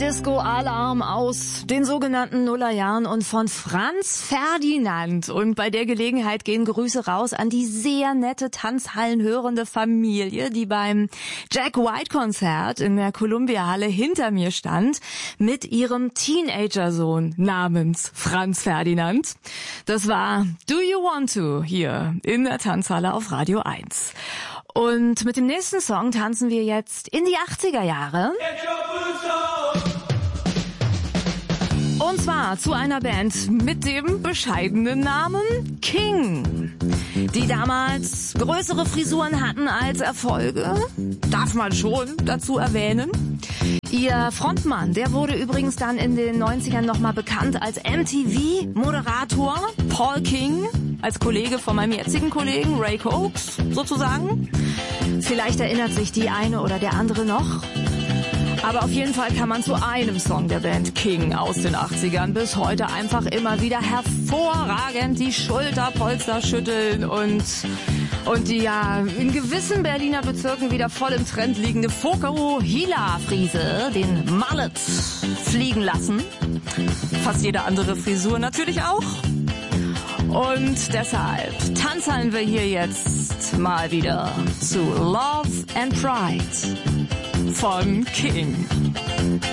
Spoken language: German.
Disco-Alarm aus den sogenannten Nullerjahren und von Franz Ferdinand. Und bei der Gelegenheit gehen Grüße raus an die sehr nette Tanzhallenhörende Familie, die beim Jack White-Konzert in der Columbia-Halle hinter mir stand, mit ihrem Teenager-Sohn namens Franz Ferdinand. Das war Do You Want To hier in der Tanzhalle auf Radio 1. Und mit dem nächsten Song tanzen wir jetzt in die 80er Jahre. Und zwar zu einer Band mit dem bescheidenen Namen King, die damals größere Frisuren hatten als Erfolge, darf man schon dazu erwähnen. Ihr Frontmann, der wurde übrigens dann in den 90ern nochmal bekannt als MTV-Moderator, Paul King, als Kollege von meinem jetzigen Kollegen Ray Coates sozusagen. Vielleicht erinnert sich die eine oder der andere noch. Aber auf jeden Fall kann man zu einem Song der Band King aus den 80ern bis heute einfach immer wieder hervorragend die Schulterpolster schütteln und die ja in gewissen Berliner Bezirken wieder voll im Trend liegende Fokuhila-Frise, den Mullet, fliegen lassen. Fast jede andere Frisur natürlich auch. Und deshalb tanzen wir hier jetzt mal wieder zu Love and Pride von King.